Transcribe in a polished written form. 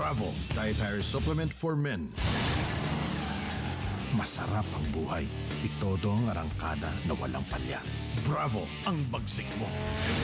Bravo, dietary supplement for men. Masarap ang buhay. Itodo ang arangkada na walang palya. Bravo, ang bagsik mo.